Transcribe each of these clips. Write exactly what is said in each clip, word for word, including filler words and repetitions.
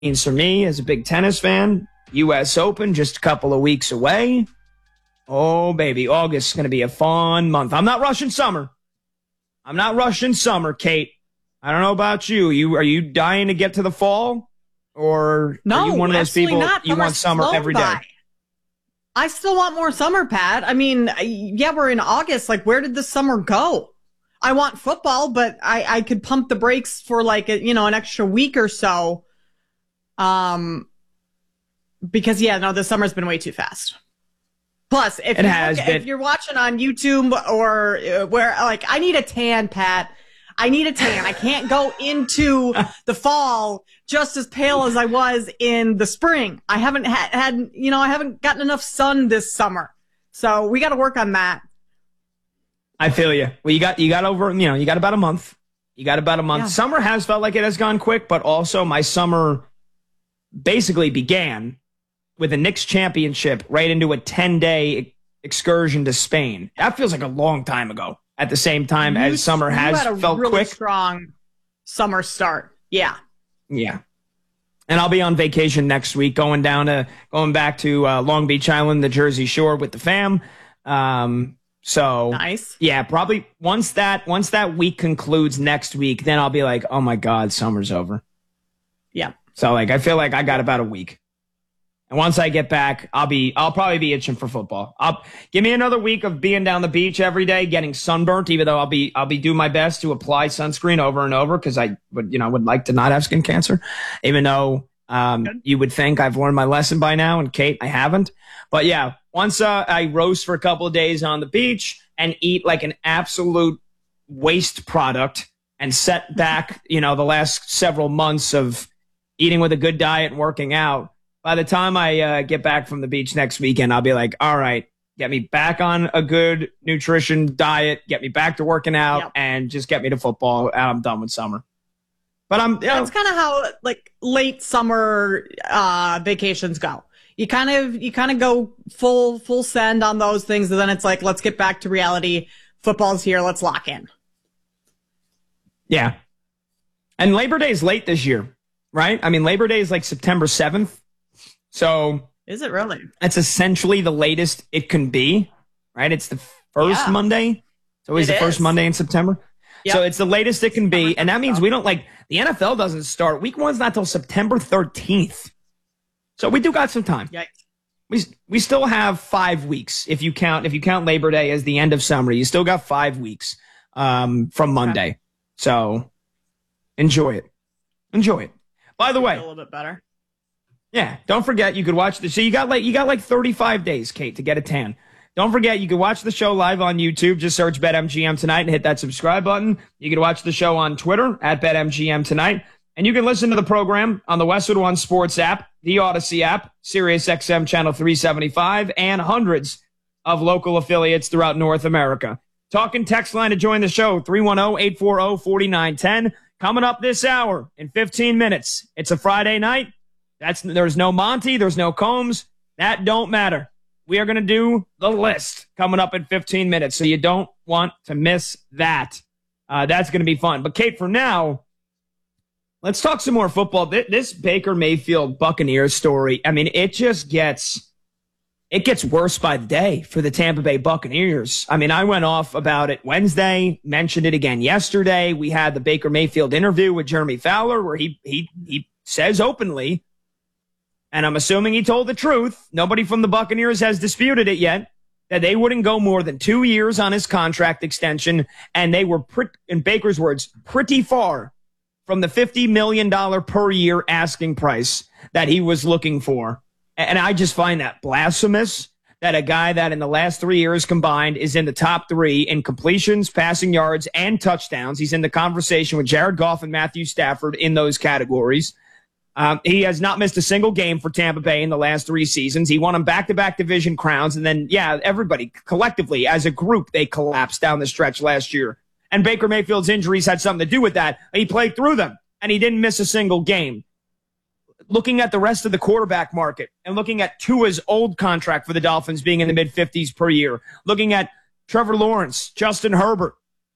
means for me as a big tennis fan, U S Open just a couple of weeks away. Oh, baby, August is going to be a fun month. I'm not rushing summer. I'm not rushing summer, Kate. I don't know about you. You Are you dying to get to the fall? Or no, are you one of those people not. you want summer every day? By. I still want more summer, Pat. I mean, yeah, we're in August. Like, where did the summer go? I want football, but I, I could pump the brakes for like, a, you know, an extra week or so. Um, because yeah, no, the summer's been way too fast. Plus, if, it you has look, been. if you're watching on YouTube or uh, where, like, I need a tan, Pat. I need a tan. I can't go into the fall just as pale as I was in the spring. I haven't ha- had, you know, I haven't gotten enough sun this summer. So we got to work on that. I feel you. Well, you got, you got over, you know, you got about a month. You got about a month. Yeah. Summer has felt like it has gone quick, but also my summer basically began with a Knicks championship right into a ten-day excursion to Spain. That feels like a long time ago. At the same time You, as summer has had a felt really quick. Strong summer start. Yeah. Yeah. And I'll be on vacation next week, going down to going back to uh, Long Beach Island, the Jersey Shore with the fam. Um, so nice. Yeah, probably once that once that week concludes next week, then I'll be like, oh my God, summer's over. Yeah. So like I feel like I got about a week. And once I get back, I'll be, I'll probably be itching for football. I'll give me another week of being down the beach every day, getting sunburnt, even though I'll be, I'll be doing my best to apply sunscreen over and over because I would, you know, would like to not have skin cancer, even though, um, you would think I've learned my lesson by now. And Kate, I haven't. But yeah, once, uh, I roast for a couple of days on the beach and eat like an absolute waste product and set back, you know, the last several months of eating with a good diet and working out. By the time I uh, get back from the beach next weekend, I'll be like, all right, get me back on a good nutrition diet, get me back to working out, yep. and just get me to football, and I'm done with summer. But I'm, you That's know, kind of how like late summer uh, vacations go. You kind of you kind of go full full send on those things, and then it's like, let's get back to reality. Football's here. Let's lock in. Yeah. And Labor Day is late this year, right? I mean, Labor Day is like September seventh. So is it really? It's essentially the latest it can be, right? It's the first yeah. Monday. It's always it the is. first Monday in September. Yep. So it's the latest it can be. And that means we don't like the N F L doesn't start. Week one's not till September thirteenth. So we do got some time. Yikes. We we still have five weeks if you count if you count Labor Day as the end of summer. You still got five weeks um, from Monday. Okay. So enjoy it. Enjoy it. By the way, a little bit better. Yeah, don't forget you could watch the so you got like you got like thirty-five days, Kate, to get a tan. Don't forget you can watch the show live on YouTube. Just search BetMGM Tonight and hit that subscribe button. You can watch the show on Twitter at BetMGM Tonight, and you can listen to the program on the Westwood One Sports app, the Odyssey app, Sirius X M channel three seventy-five, and hundreds of local affiliates throughout North America. Talk and text line to join the show three one zero, eight four zero, four nine one zero. Coming up this hour in fifteen minutes. It's a Friday night. That's there's no Monty, there's no Combs. That don't matter. We are going to do the list coming up in fifteen minutes, so you don't want to miss that. Uh, that's going to be fun. But Kate, for now, let's talk some more football. This Baker Mayfield Buccaneers story, I mean, it just gets it gets worse by the day for the Tampa Bay Buccaneers. I mean, I went off about it Wednesday, mentioned it again yesterday. We had the Baker Mayfield interview with Jeremy Fowler where he he he says openly, and I'm assuming he told the truth, nobody from the Buccaneers has disputed it yet, that they wouldn't go more than two years on his contract extension, and they were, pre- in Baker's words, pretty far from the fifty million dollars per year asking price that he was looking for. And I just find that blasphemous that a guy that in the last three years combined is in the top three in completions, passing yards, and touchdowns. He's in the conversation with Jared Goff and Matthew Stafford in those categories. Um, he has not missed a single game for Tampa Bay in the last three seasons. He won them back-to-back division crowns. And then, yeah, everybody collectively as a group, they collapsed down the stretch last year. And Baker Mayfield's injuries had something to do with that. He played through them, and he didn't miss a single game. Looking at the rest of the quarterback market and looking at Tua's old contract for the Dolphins being in the mid-fifties per year, looking at Trevor Lawrence, Justin Herbert,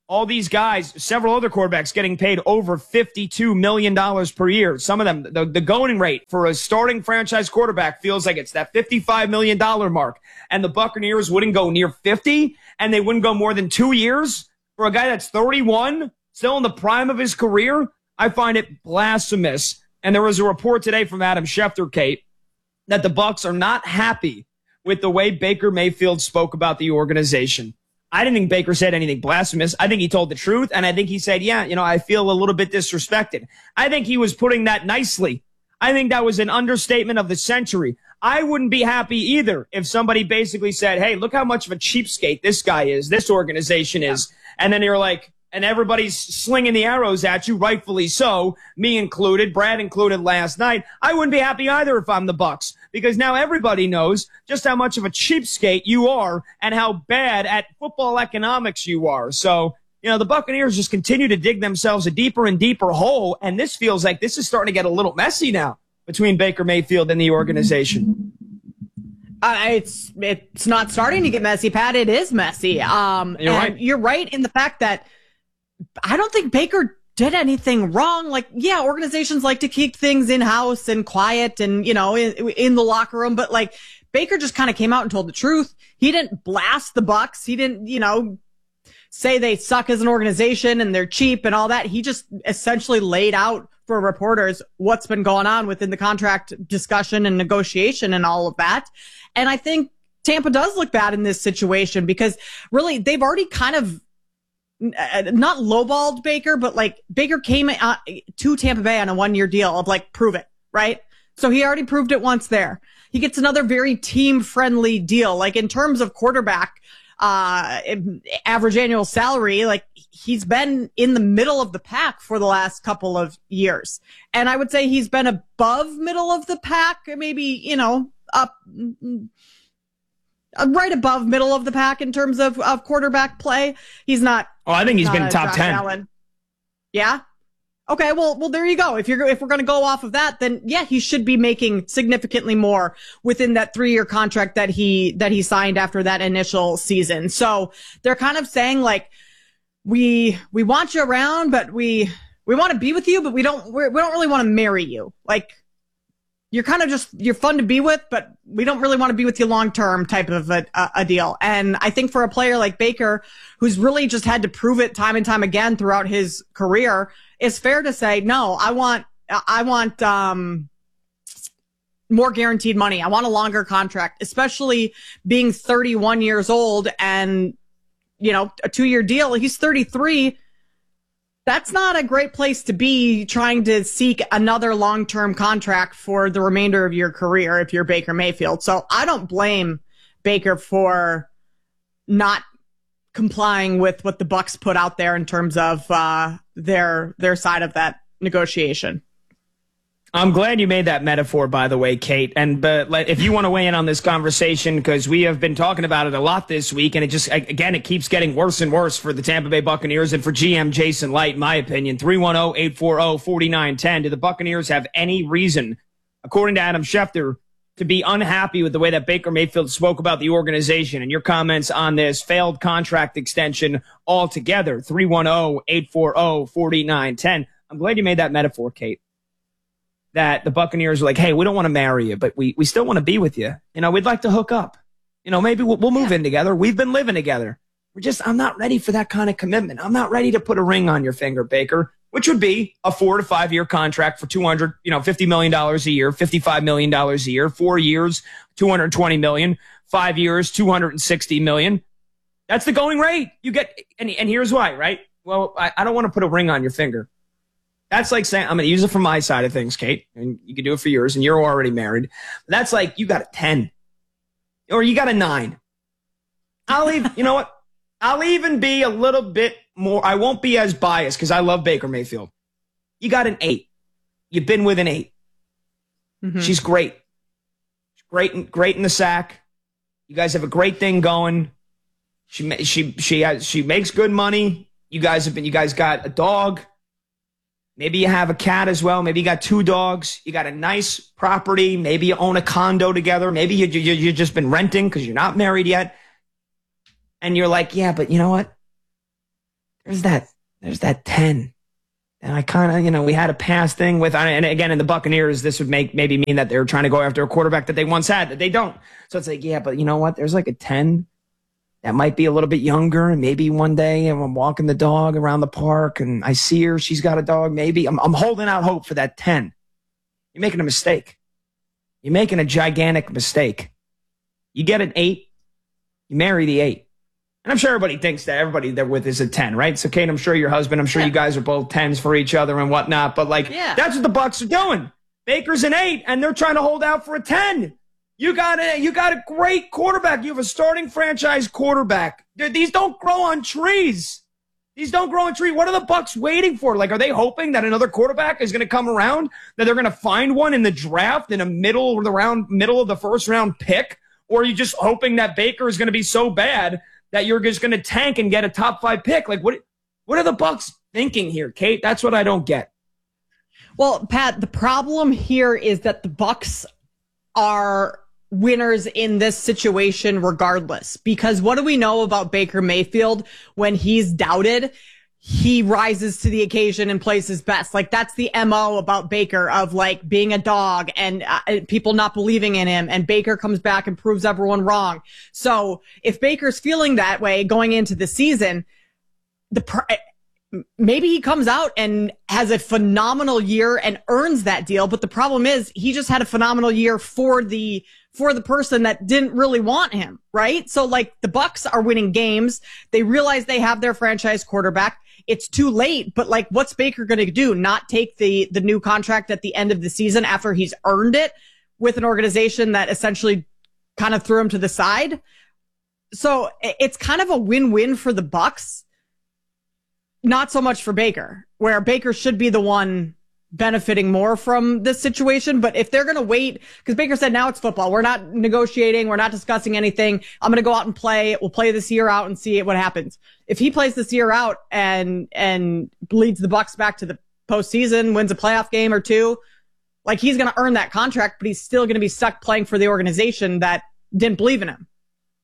all these guys, several other quarterbacks getting paid over fifty-two million dollars per year. Some of them, the, the going rate for a starting franchise quarterback feels like it's that fifty-five million dollars mark. And the Buccaneers wouldn't go near fifty, and they wouldn't go more than two years for a guy that's thirty-one, still in the prime of his career. I find it blasphemous. And there was a report today from Adam Schefter, Kate, that the Bucs are not happy with the way Baker Mayfield spoke about the organization. I didn't think Baker said anything blasphemous. I think he told the truth, and I think he said, yeah, you know, I feel a little bit disrespected. I think he was putting that nicely. I think that was an understatement of the century. I wouldn't be happy either if somebody basically said, hey, look how much of a cheapskate this guy is, this organization is. And then you're like, and everybody's slinging the arrows at you, rightfully so, me included, Brad included last night. I wouldn't be happy either if I'm the Bucs, because now everybody knows just how much of a cheapskate you are and how bad at football economics you are. So, you know, the Buccaneers just continue to dig themselves a deeper and deeper hole, and this feels like this is starting to get a little messy now between Baker Mayfield and the organization. Uh, it's it's not starting to get messy, Pat. It is messy. Um, you're and right. You're right in the fact that I don't think Baker did anything wrong. Like, yeah, organizations like to keep things in-house and quiet and, you know, in, in the locker room. But, like, Baker just kind of came out and told the truth. He didn't blast the Bucs. He didn't, you know, say they suck as an organization and they're cheap and all that. He just essentially laid out for reporters what's been going on within the contract discussion and negotiation and all of that. And I think Tampa does look bad in this situation because, really, they've already kind of not lowballed Baker, but like Baker came uh, to Tampa Bay on a one-year deal of like, prove it, right? So he already proved it once there. He gets another very team-friendly deal. Like in terms of quarterback uh average annual salary, like he's been in the middle of the pack for the last couple of years. And I would say he's been above middle of the pack, maybe, you know, up right above middle of the pack in terms of, of quarterback play. He's not. Oh, I think he's been top Josh ten. Allen. Yeah. Okay. Well, well, there you go. If you're, if we're going to go off of that, then yeah, he should be making significantly more within that three year contract that he, that he signed after that initial season. So they're kind of saying like, we, we want you around, but we, we want to be with you, but we don't, we're, we don't really want to marry you. Like, you're kind of just, you're fun to be with, but we don't really want to be with you long term type of a, a, a deal. And I think for a player like Baker, who's really just had to prove it time and time again throughout his career, it's fair to say, no, I want, I want, um, more guaranteed money. I want a longer contract, especially being thirty-one years old and, you know, a two year deal. He's thirty-three. That's not a great place to be trying to seek another long-term contract for the remainder of your career if you're Baker Mayfield. So I don't blame Baker for not complying with what the Bucs put out there in terms of uh, their their side of that negotiation. I'm glad you made that metaphor, by the way, Kate. And but like, if you want to weigh in on this conversation, because we have been talking about it a lot this week, and it just, again, it keeps getting worse and worse for the Tampa Bay Buccaneers and for G M Jason Light, in my opinion. three one zero, eight four zero, four nine one zero. Do the Buccaneers have any reason, according to Adam Schefter, to be unhappy with the way that Baker Mayfield spoke about the organization? And your comments on this failed contract extension altogether, three one zero, eight four zero, four nine one zero. I'm glad you made that metaphor, Kate. That the Buccaneers are like, hey, we don't want to marry you, but we, we still want to be with you. You know, we'd like to hook up. You know, maybe we'll, we'll move yeah. in together. We've been living together. We're just, I'm not ready for that kind of commitment. I'm not ready to put a ring on your finger, Baker, which would be a four to five year contract for two hundred, you know, fifty million dollars a year, fifty-five million dollars a year, four years, two hundred twenty million dollars, five years, two hundred sixty million dollars. That's the going rate. You get, and, and here's why, right? Well, I, I don't want to put a ring on your finger. That's like saying, I'm going to use it from my side of things, Kate, and you can do it for yours, and you're already married. That's like, you got a ten, or you got a nine. I'll even, you know what? I'll even be a little bit more, I won't be as biased because I love Baker Mayfield. You got an eight. You've been with an eight. Mm-hmm. She's great. She's great, great in the sack. You guys have a great thing going. She, she, she has, she makes good money. You guys have been, you guys got a dog. Maybe you have a cat as well. Maybe you got two dogs. You got a nice property. Maybe you own a condo together. Maybe you, you, you've just been renting because you're not married yet. And you're like, yeah, but you know what? there's that, there's that ten. And I kind of, you know, we had a past thing with, and again, in the Buccaneers, this would make maybe mean that they're trying to go after a quarterback that they once had, that they don't. So it's like, yeah, but you know what? There's like a ten that might be a little bit younger, and maybe one day I'm walking the dog around the park and I see her, she's got a dog. Maybe I'm, I'm holding out hope for that ten. You're making a mistake. You're making a gigantic mistake. You get an eight, you marry the eight. And I'm sure everybody thinks that everybody they're with is a ten, right? So, Kate, I'm sure your husband, I'm sure yeah. you guys are both tens for each other and whatnot. But, like, yeah. that's what the Bucs are doing. Baker's an eight, and they're trying to hold out for a ten. You got a, you got a great quarterback. You have a starting franchise quarterback. These don't grow on trees. These don't grow on trees. What are the Bucs waiting for? Like, are they hoping that another quarterback is going to come around, that they're going to find one in the draft in a middle of the round, middle of the first round pick? Or are you just hoping that Baker is going to be so bad that you're just going to tank and get a top five pick? Like, what, what are the Bucs thinking here, Kate? That's what I don't get. Well, Pat, the problem here is that the Bucs are winners in this situation regardless, because what do we know about Baker Mayfield? When he's doubted, he rises to the occasion and plays his best. Like, that's the M O about Baker, of like being a dog and uh, people not believing in him, and Baker comes back and proves everyone wrong. So if Baker's feeling that way going into the season, the pr- maybe he comes out and has a phenomenal year and earns that deal. But the problem is he just had a phenomenal year for the for the person that didn't really want him, right? So, like, the Bucs are winning games. They realize they have their franchise quarterback. It's too late, but, like, what's Baker going to do? Not take the the new contract at the end of the season after he's earned it with an organization that essentially kind of threw him to the side? So it's kind of a win-win for the Bucs, not so much for Baker, where Baker should be the one benefiting more from this situation. But if they're going to wait, because Baker said, now it's football. We're not negotiating. We're not discussing anything. I'm going to go out and play. We'll play this year out and see what happens. If he plays this year out and, and leads the Bucs back to the postseason, wins a playoff game or two, like, he's going to earn that contract, but he's still going to be stuck playing for the organization that didn't believe in him.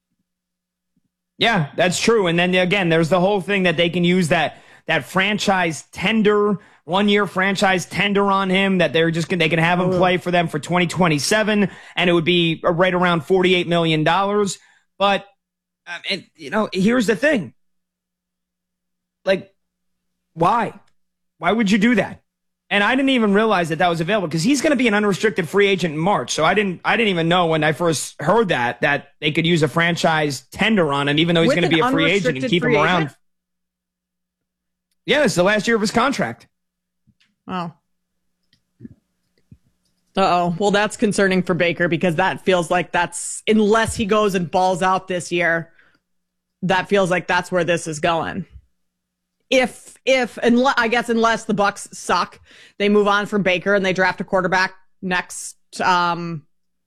Yeah, that's true. And then again, there's the whole thing that they can use that, that franchise tender, one year franchise tender on him, that they're just they can have him play for them for twenty twenty-seven, and it would be right around forty-eight million dollars. But um, and, you know, here's the thing, like, why, why would you do that? And I didn't even realize that that was available, because he's going to be an unrestricted free agent in March. So I didn't, I didn't even know when I first heard that that they could use a franchise tender on him, even though he's going to be a free agent, and keep him around. Agent? Yeah, it's the last year of his contract. Oh. Uh-oh. Well, that's concerning for Baker, because that feels like that's, unless he goes and balls out this year, that feels like that's where this is going. If, if, unless, I guess unless the Bucs suck, they move on from Baker and they draft a quarterback next, um,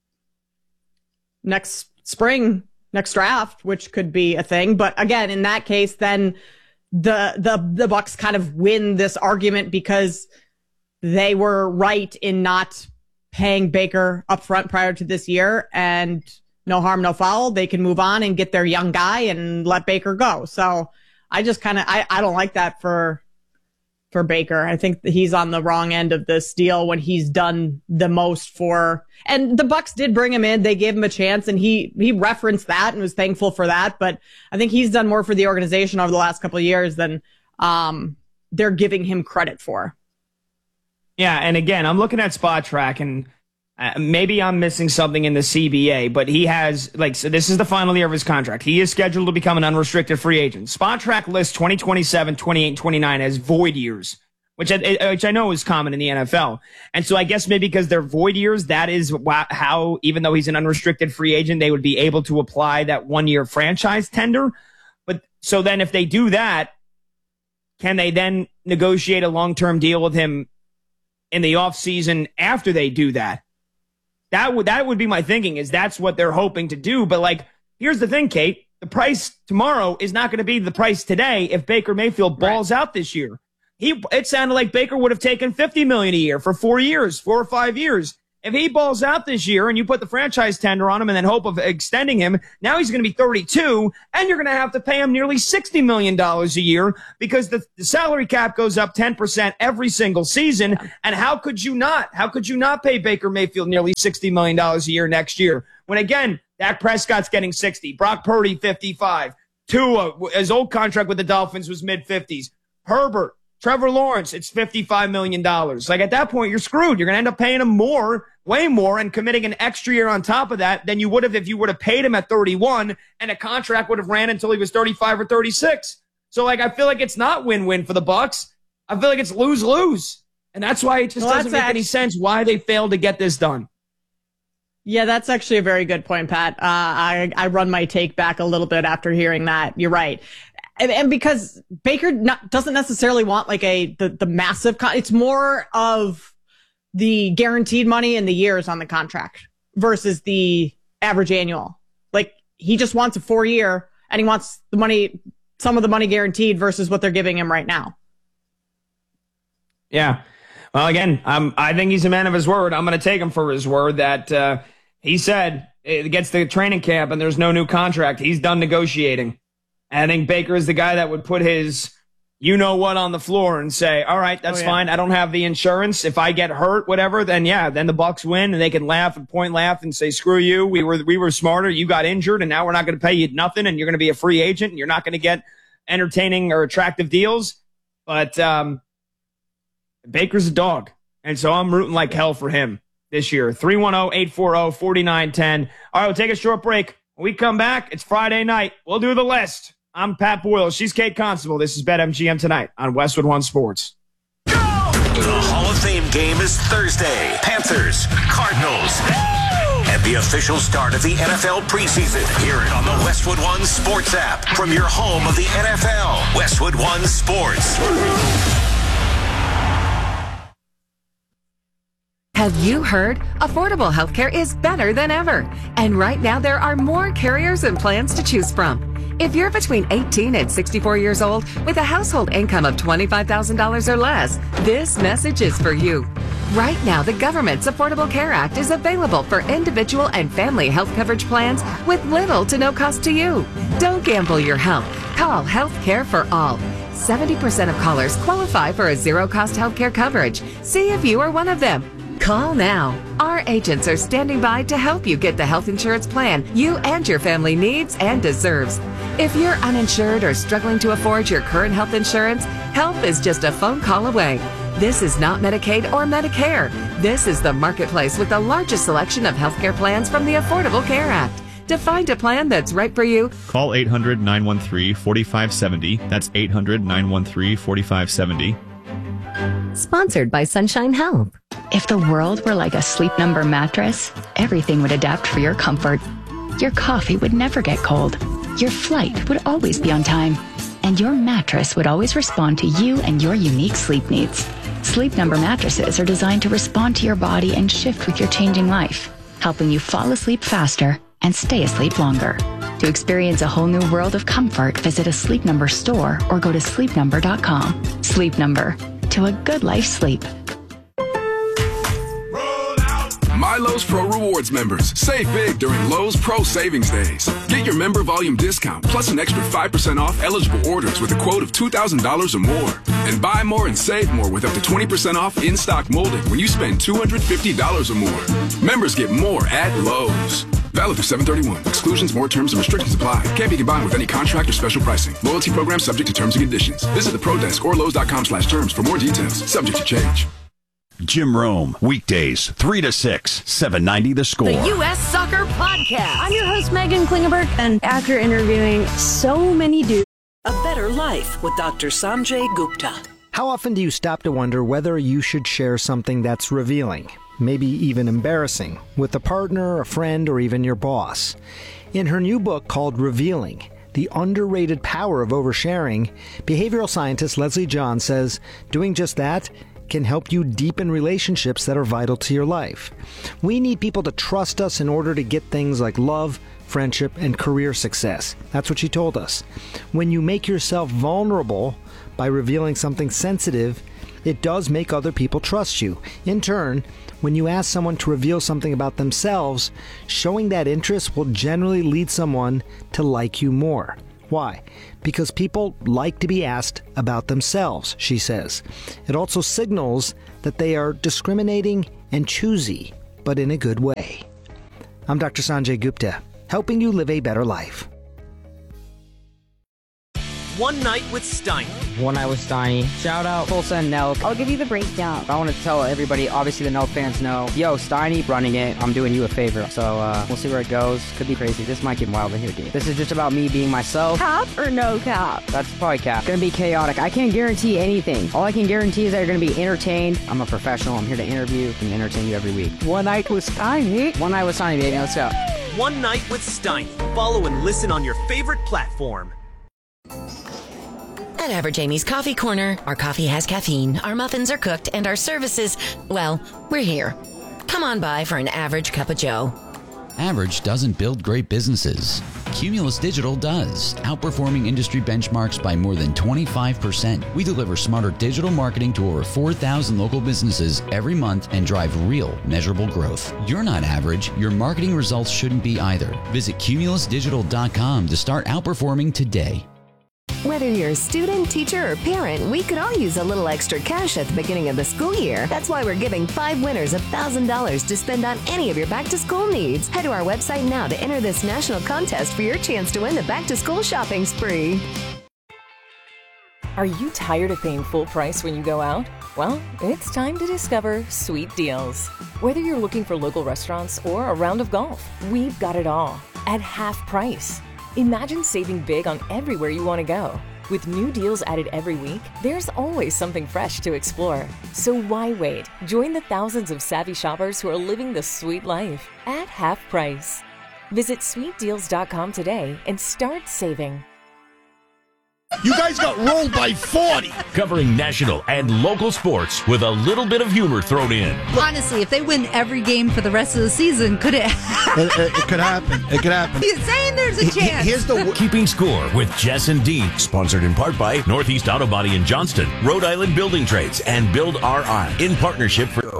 next spring, next draft, which could be a thing. But again, in that case, then the, the, the Bucs kind of win this argument, because they were right in not paying Baker up front prior to this year, and no harm, no foul. They can move on and get their young guy and let Baker go. So I just kind of, I, I don't like that for, for Baker. I think that he's on the wrong end of this deal when he's done the most for, and the Bucs did bring him in. They gave him a chance, and he, he referenced that and was thankful for that. But I think he's done more for the organization over the last couple of years than, um, they're giving him credit for. Yeah. And again, I'm looking at Spot Track, and Uh, maybe I'm missing something in the C B A, but he has, like, so this is the final year of his contract. He is scheduled to become an unrestricted free agent. Spot Track lists twenty twenty-seven, twenty-eight, twenty-nine as void years, which I, which I know is common in the N F L. And so I guess maybe because they're void years, that is wh- how, even though he's an unrestricted free agent, they would be able to apply that one year franchise tender. But so then if they do that, can they then negotiate a long-term deal with him in the offseason after they do that? That would that would be my thinking, is that's what they're hoping to do. But, like, here's the thing, Kate. The price tomorrow is not going to be the price today if Baker Mayfield balls right out this year. He It sounded like Baker would have taken fifty million dollars a year for four years, four or five years. If he balls out this year and you put the franchise tender on him and then hope of extending him, now he's going to be thirty-two, and you're going to have to pay him nearly sixty million dollars a year because the, the salary cap goes up ten percent every single season. And how could you not? How could you not pay Baker Mayfield nearly sixty million dollars a year next year? When, again, Dak Prescott's getting sixty, Brock Purdy fifty-five, Tua, his old contract with the Dolphins was mid-fifties, Herbert, Trevor Lawrence, it's fifty-five million dollars. Like, at that point, you're screwed. You're going to end up paying him more, way more, and committing an extra year on top of that than you would have if you would have paid him at thirty-one and a contract would have ran until he was thirty-five or thirty-six. So, like, I feel like it's not win-win for the Bucs. I feel like it's lose-lose. And that's why it just well, doesn't make actually- any sense why they failed to get this done. Yeah, that's actually a very good point, Pat. Uh, I, I run my take back a little bit after hearing that. You're right. And, and because Baker not, doesn't necessarily want like a, the, the massive, con- it's more of the guaranteed money and the years on the contract versus the average annual. Like, he just wants a four year and he wants the money, some of the money guaranteed versus what they're giving him right now. Yeah. Well, again, um, I think he's a man of his word. I'm going to take him for his word that, uh, he said it gets to training camp and there's no new contract. He's done negotiating. And I think Baker is the guy that would put his you-know-what on the floor and say, all right, that's oh, yeah. fine. I don't have the insurance. If I get hurt, whatever, then yeah, then the Bucs win and they can laugh and point laugh and say, screw you. We were, we were smarter. You got injured and now we're not going to pay you nothing and you're going to be a free agent and you're not going to get entertaining or attractive deals. But um, Baker's a dog. And so I'm rooting like hell for him this year. three one zero, eight four zero, four nine one zero. All right, we'll take a short break. When we come back, it's Friday night. We'll do the list. I'm Pat Boyle. She's Kate Constable. This is BetMGM tonight on Westwood One Sports. Go! The Hall of Fame game is Thursday. Panthers, Cardinals, Woo! And the official start of the N F L preseason. Hear it on the Westwood One Sports app from your home of the N F L. Westwood One Sports. Have you heard? Affordable healthcare is better than ever. And right now there are more carriers and plans to choose from. If you're between eighteen and sixty-four years old with a household income of twenty-five thousand dollars or less, this message is for you. Right now, the government's Affordable Care Act is available for individual and family health coverage plans with little to no cost to you. Don't gamble your health. Call Health Care for All. seventy percent of callers qualify for a zero-cost healthcare coverage. See if you are one of them. Call now. Our agents are standing by to help you get the health insurance plan you and your family needs and deserves. If you're uninsured or struggling to afford your current health insurance, help is just a phone call away. This is not Medicaid or Medicare. This is the marketplace with the largest selection of healthcare plans from the Affordable Care Act. To find a plan that's right for you, call eight hundred, nine one three, four five seven zero. That's eight hundred, nine one three, four five seven zero. Sponsored by Sunshine Health. If the world were like a Sleep Number mattress, everything would adapt for your comfort. Your coffee would never get cold. Your flight would always be on time. And your mattress would always respond to you and your unique sleep needs. Sleep Number mattresses are designed to respond to your body and shift with your changing life, helping you fall asleep faster and stay asleep longer. To experience a whole new world of comfort, visit a Sleep Number store or go to sleep number dot com. Sleep Number. To a good life sleep. My Lowe's Pro Rewards members, save big during Lowe's Pro Savings Days. Get your member volume discount plus an extra five percent off eligible orders with a quote of two thousand dollars or more. And buy more and save more with up to twenty percent off in-stock molding when you spend two hundred fifty dollars or more. Members get more at Lowe's. Valid through seven thirty-one. Exclusions, more terms, and restrictions apply. Can't be combined with any contract or special pricing. Loyalty program subject to terms and conditions. Visit the Pro Desk or Lowe's dot com slash terms for more details. Subject to change. Jim Rome, weekdays, three to six, seven ninety The Score. The U S Soccer Podcast. I'm your host, Megan Klingenberg, and after interviewing so many dudes. A Better Life with Doctor Sanjay Gupta. How often do you stop to wonder whether you should share something that's revealing, maybe even embarrassing, with a partner, a friend, or even your boss? In her new book called Revealing, The Underrated Power of Oversharing, behavioral scientist Leslie John says doing just that can help you deepen relationships that are vital to your life. We need people to trust us in order to get things like love, friendship, and career success. That's what she told us. When you make yourself vulnerable by revealing something sensitive, It does make other people trust you. In turn, when you ask someone to reveal something about themselves, showing that interest will generally lead someone to like you more. Why? Because people like to be asked about themselves, she says. It also signals that they are discriminating and choosy, but in a good way. I'm Doctor Sanjay Gupta, helping you live a better life. One Night with Steiny. One Night with Steiny. Shout out Full Send Nelk. I'll give you the breakdown. I want to tell everybody, obviously the Nelk fans know, yo, Steiny running it, I'm doing you a favor. So uh, we'll see where it goes. Could be crazy. This might get wild in here, dude. This is just about me being myself. Cap or no cap? That's probably cap. Gonna be chaotic. I can't guarantee anything. All I can guarantee is that you're gonna be entertained. I'm a professional. I'm here to interview and entertain you every week. One Night with Steiny. One Night with Steiny, baby. Let's go. One Night with Steiny. Follow and listen on your favorite platform. At Average Amy's Coffee Corner, our coffee has caffeine, our muffins are cooked, and our services, well, we're here. Come on by for an average cup of joe. Average doesn't build great businesses. Cumulus Digital does, outperforming industry benchmarks by more than twenty-five percent. We deliver smarter digital marketing to over four thousand local businesses every month and drive real, measurable growth. You're not average. Your marketing results shouldn't be either. Visit cumulus digital dot com to start outperforming today. Whether you're a student, teacher, or parent, we could all use a little extra cash at the beginning of the school year. That's why we're giving five winners one thousand dollars to spend on any of your back-to-school needs. Head to our website now to enter this national contest for your chance to win the back-to-school shopping spree. Are you tired of paying full price when you go out? Well, it's time to discover Sweet Deals. Whether you're looking for local restaurants or a round of golf, we've got it all at half price. Imagine saving big on everywhere you want to go. With new deals added every week, there's always something fresh to explore. So why wait? Join the thousands of savvy shoppers who are living the sweet life at half price. Visit sweet deals dot com today and start saving. You guys got rolled by forty. Covering national and local sports with a little bit of humor thrown in. Honestly, if they win every game for the rest of the season, could it happen? It, it, it could happen. It could happen. He's saying there's a chance. Here's the Keeping Score with Jess and Dean. Sponsored in part by Northeast Auto Body in Johnston, Rhode Island Building Trades, and Build R I. In partnership for